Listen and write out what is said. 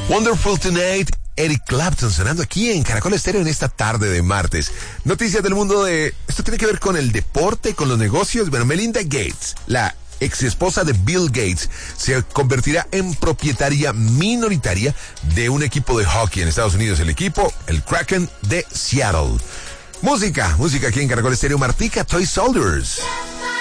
Wonderful Tonight, Eric Clapton sonando aquí en Caracol Estéreo en esta tarde de martes. Noticias del mundo de... Esto tiene que ver con el deporte, con los negocios. Bueno, Melinda Gates, la ex esposa de Bill Gates, se convertirá en propietaria minoritaria de un equipo de hockey en Estados Unidos. El equipo, el Kraken de Seattle. Música aquí en Caracol Estéreo. Martica, Toy Soldiers.